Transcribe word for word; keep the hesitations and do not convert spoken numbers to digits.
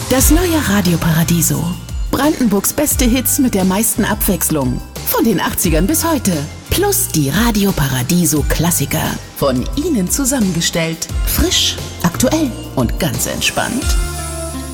Das neue Radio Paradiso. Brandenburgs beste Hits mit der meisten Abwechslung. Von den achtzigern bis heute. Plus die Radio Paradiso Klassiker. Von Ihnen zusammengestellt. Frisch, aktuell und ganz entspannt.